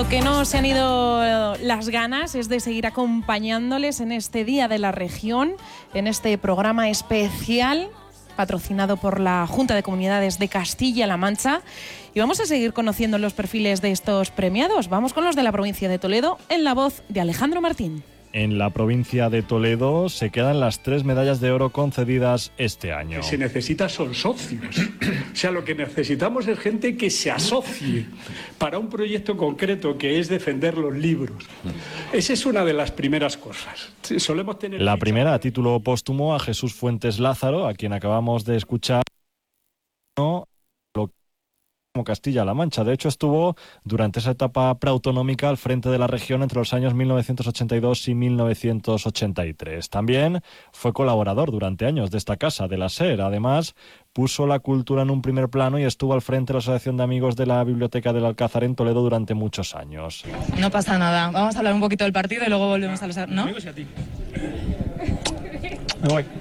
lo que no se han ido las ganas es de seguir acompañándoles en este Día de la Región, en este programa especial patrocinado por la Junta de Comunidades de Castilla-La Mancha. Y vamos a seguir conociendo los perfiles de estos premiados. Vamos con los de la provincia de Toledo, en la voz de Alejandro Martín. En la provincia de Toledo se quedan las 3 medallas de oro concedidas este año. Lo que se necesita son socios. O sea, lo que necesitamos es gente que se asocie para un proyecto concreto que es defender los libros. Esa es una de las primeras cosas. Solemos tener la primera, a título póstumo, a Jesús Fuentes Lázaro, a quien acabamos de escuchar, como Castilla-La Mancha. De hecho, estuvo durante esa etapa preautonómica al frente de la región entre los años 1982 y 1983. También fue colaborador durante años de esta casa, de la SER. Además, puso la cultura en un primer plano y estuvo al frente de la Asociación de Amigos de la Biblioteca del Alcázar en Toledo durante muchos años. No pasa nada. Vamos a hablar un poquito del partido y luego volvemos a los... ¿no? Amigos y a ti. Me voy.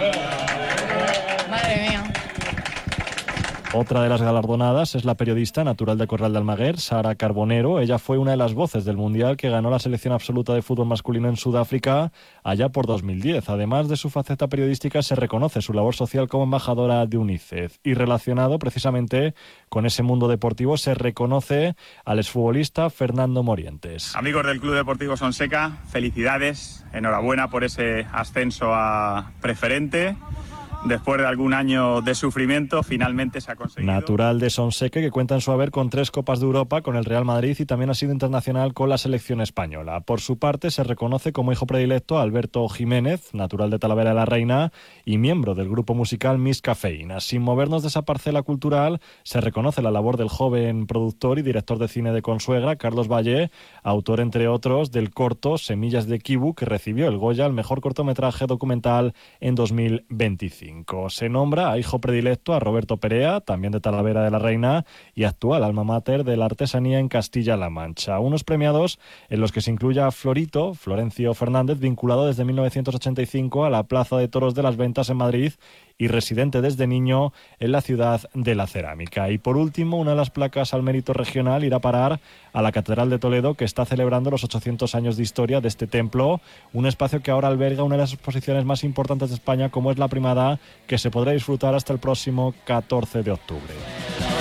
Madre mía. Otra de las galardonadas es la periodista natural de Corral de Almaguer, Sara Carbonero. Ella fue una de las voces del Mundial que ganó la selección absoluta de fútbol masculino en Sudáfrica allá por 2010. Además de su faceta periodística, se reconoce su labor social como embajadora de UNICEF. Y relacionado precisamente con ese mundo deportivo, se reconoce al exfutbolista Fernando Morientes. Amigos del Club Deportivo Sonseca, felicidades, enhorabuena por ese ascenso a preferente. Después de algún año de sufrimiento, finalmente se ha conseguido. Natural de Sonseca, que cuenta en su haber con 3 Copas de Europa con el Real Madrid y también ha sido internacional con la selección española. Por su parte, se reconoce como hijo predilecto a Alberto Jiménez, natural de Talavera de la Reina y miembro del grupo musical Miss Cafeína. Sin movernos de esa parcela cultural, se reconoce la labor del joven productor y director de cine de Consuegra, Carlos Valle, autor, entre otros, del corto Semillas de Kibu, que recibió el Goya al mejor cortometraje documental en 2025. Se nombra a hijo predilecto a Roberto Perea, también de Talavera de la Reina y actual alma mater de la artesanía en Castilla-La Mancha. Unos premiados en los que se incluye a Florito, Florencio Fernández, vinculado desde 1985 a la Plaza de Toros de las Ventas en Madrid y residente desde niño en la ciudad de la cerámica. Y por último, una de las placas al mérito regional irá a parar a la Catedral de Toledo, que está celebrando los 800 años de historia de este templo, un espacio que ahora alberga una de las exposiciones más importantes de España, como es la Primada, que se podrá disfrutar hasta el próximo 14 de octubre.